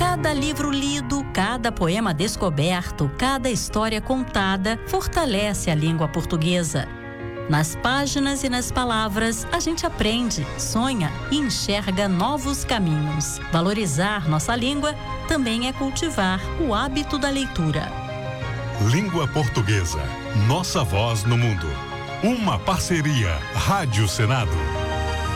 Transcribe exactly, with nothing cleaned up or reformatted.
Cada livro lido, cada poema descoberto, cada história contada fortalece a língua portuguesa. Nas páginas e nas palavras, a gente aprende, sonha e enxerga novos caminhos. Valorizar nossa língua também é cultivar o hábito da leitura. Língua Portuguesa, nossa voz no mundo. Uma parceria Rádio Senado.